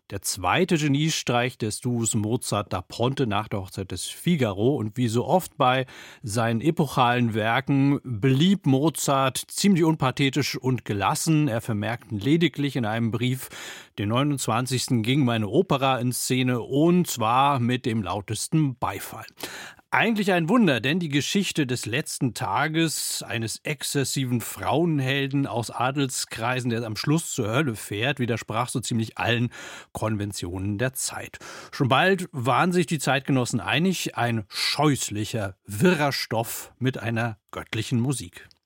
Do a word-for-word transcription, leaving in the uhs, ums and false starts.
Der zweite Geniestreich des Duos Mozart-da Ponte nach der Hochzeit des Figaro. Und wie so oft bei seinen epochalen Werken blieb Mozart ziemlich unpathetisch und gelassen. Er vermerkt lediglich in einem Brief: Den neunundzwanzigsten ging meine Opera in Szene, und zwar mit dem lautesten Beifall. Eigentlich ein Wunder, denn die Geschichte des letzten Tages eines exzessiven Frauenhelden aus Adelskreisen, der am Schluss zur Hölle fährt, widersprach so ziemlich allen Konventionen der Zeit. Schon bald waren sich die Zeitgenossen einig: ein scheußlicher, wirrer Stoff mit einer göttlichen Musik.